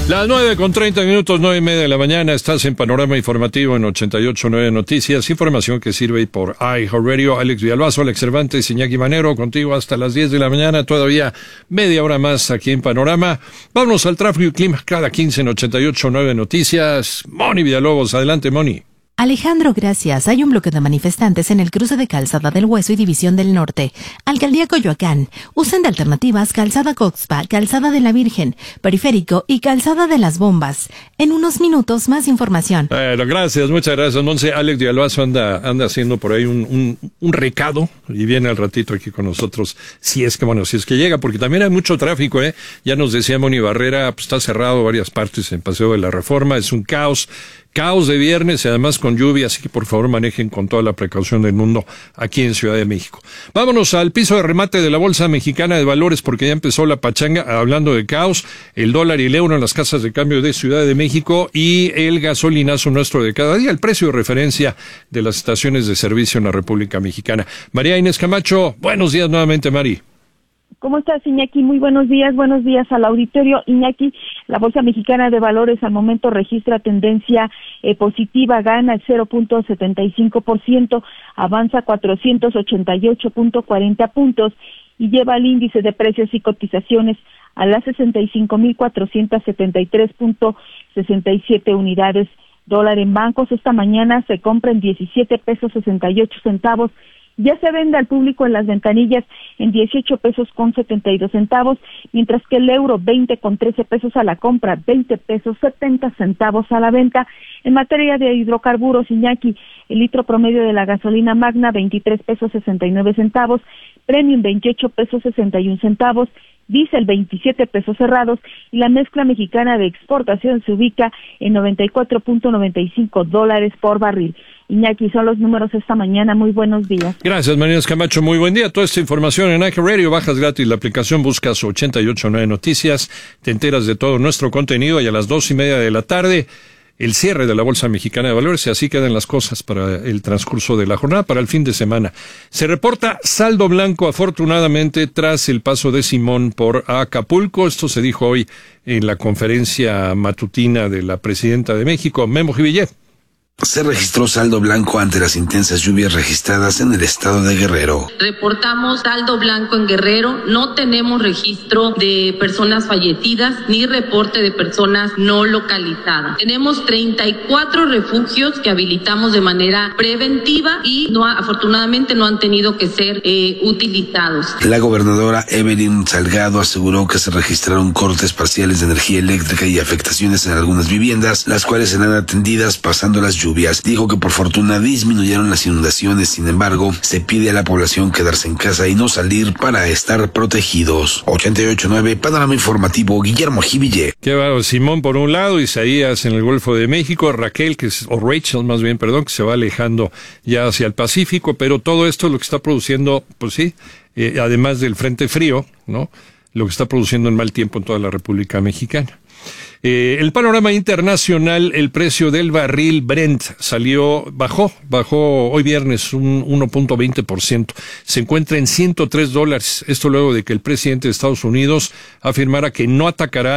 Las 9:30, 9:30 de la mañana, estás en Panorama Informativo en 88.9 Noticias, información que sirve por iHeartRadio. Alex Villalbazo, Alex Cervantes, Iñaki Manero, contigo hasta las 10 de la mañana, todavía media hora más aquí en Panorama. Vámonos al tráfico y clima cada 15 en 88.9 Noticias. Moni Villalobos, adelante, Moni. Alejandro, gracias. Hay un bloque de manifestantes en el cruce de Calzada del Hueso y División del Norte. Alcaldía Coyoacán. Usen de alternativas Calzada Coxpa, Calzada de la Virgen, Periférico y Calzada de las Bombas. En unos minutos, más información. Bueno, gracias, muchas gracias, Monse. Alex Villalbazo anda haciendo por ahí un recado y viene al ratito aquí con nosotros, si es que llega, porque también hay mucho tráfico, Ya nos decía Moni Barrera, pues está cerrado varias partes en Paseo de la Reforma, es un caos de viernes y además con lluvia, así que por favor manejen con toda la precaución del mundo aquí en Ciudad de México. Vámonos al piso de remate de la Bolsa Mexicana de Valores porque ya empezó la pachanga. Hablando de caos, el dólar y el euro en las casas de cambio de Ciudad de México y el gasolinazo nuestro de cada día, el precio de referencia de las estaciones de servicio en la República Mexicana. María Inés Camacho, buenos días nuevamente, Mari. ¿Cómo estás, Iñaki? Muy buenos días al auditorio. Iñaki, la Bolsa Mexicana de Valores al momento registra tendencia positiva, gana el 0.75%, avanza 488.40 puntos y lleva el índice de precios y cotizaciones a las 65,473.67 unidades. Dólar en bancos esta mañana se compra en 17 pesos 68 centavos. Ya se vende al público en las ventanillas en 18 pesos con 72 centavos, mientras que el euro 20 con 13 pesos a la compra, 20 pesos 70 centavos a la venta. En materia de hidrocarburos, Iñaki, el litro promedio de la gasolina magna 23 pesos 69 centavos, premium 28 pesos 61 centavos, diésel 27 pesos cerrados y la mezcla mexicana de exportación se ubica en $94.95 por barril. Iñaki, son los números esta mañana. Muy buenos días. Gracias, María Camacho. Muy buen día. Toda esta información en iHeartRadio. Bajas gratis la aplicación, buscas 88.9 Noticias. Te enteras de todo nuestro contenido y a las 2:30 de la tarde el cierre de la Bolsa Mexicana de Valores y así quedan las cosas para el transcurso de la jornada, para el fin de semana. Se reporta saldo blanco, afortunadamente, tras el paso de Simón por Acapulco. Esto se dijo hoy en la conferencia matutina de la presidenta de México, Memo Jivillet. Se registró saldo blanco ante las intensas lluvias registradas en el estado de Guerrero. Reportamos saldo blanco en Guerrero, no tenemos registro de personas fallecidas ni reporte de personas no localizadas. Tenemos 34 refugios que habilitamos de manera preventiva y afortunadamente no han tenido que ser utilizados. La gobernadora Evelyn Salgado aseguró que se registraron cortes parciales de energía eléctrica y afectaciones en algunas viviendas, las cuales serán atendidas pasando las lluvias. Dijo que por fortuna disminuyeron las inundaciones, sin embargo, se pide a la población quedarse en casa y no salir para estar protegidos. 88.9 Panorama Informativo, Guillermo Jivillet. Qué va, Simón por un lado, Isaías en el Golfo de México, Rachel que se va alejando ya hacia el Pacífico, pero todo esto lo que está produciendo, pues sí, además del frente frío, ¿no? Lo que está produciendo el mal tiempo en toda la República Mexicana. El panorama internacional, el precio del barril Brent bajó hoy viernes un 1.20%. Se encuentra en $103. Esto luego de que el presidente de Estados Unidos afirmara que no atacará